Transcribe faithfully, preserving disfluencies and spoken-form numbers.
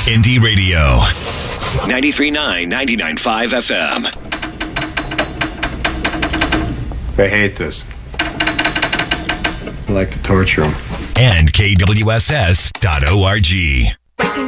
Indie Radio. ninety-three point nine, ninety-nine point five F M. They hate this. I like to torture them. And K W S S dot org.